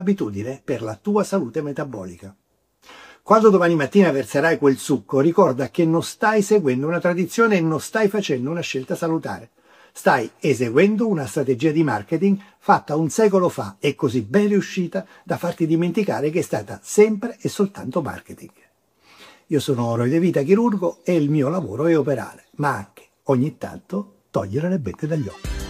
abitudine per la tua salute metabolica. Quando domani mattina verserai quel succo, ricorda che non stai seguendo una tradizione e non stai facendo una scelta salutare. Stai eseguendo una strategia di marketing fatta un secolo fa e così ben riuscita da farti dimenticare che è stata sempre e soltanto marketing. Io sono Roy De Vita, chirurgo, e il mio lavoro è operare, ma anche, ogni tanto, togliere le bende dagli occhi.